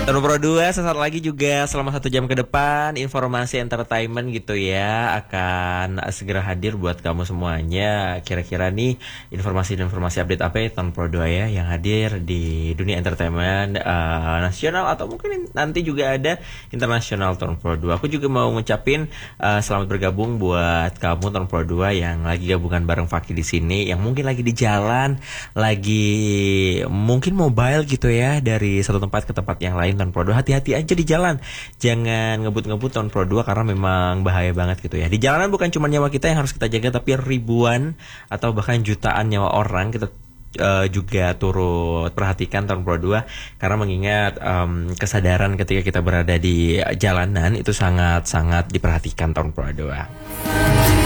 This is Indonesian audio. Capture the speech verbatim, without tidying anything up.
Tahun Pro dua sesaat lagi juga selama satu jam ke depan informasi entertainment gitu ya akan segera hadir buat kamu semuanya. Kira-kira nih informasi-informasi update apa ya Tahun Pro dua ya yang hadir di dunia entertainment uh, nasional atau mungkin nanti juga ada internasional Tahun Pro dua. Aku juga mau ngucapin uh, selamat bergabung buat kamu Tahun Pro dua yang lagi gabungan bareng Fakih di sini, yang mungkin lagi di jalan, lagi mungkin mobile gitu ya dari satu tempat ke tempat yang lain. Tahun Pro dua, hati-hati aja di jalan, jangan ngebut-ngebut Tahun Pro dua karena memang bahaya banget gitu ya. Di jalanan bukan cuma nyawa kita yang harus kita jaga, tapi ribuan atau bahkan jutaan nyawa orang kita uh, juga turut perhatikan Tahun Pro dua karena mengingat um, kesadaran ketika kita berada di jalanan itu sangat-sangat diperhatikan Tahun Pro dua.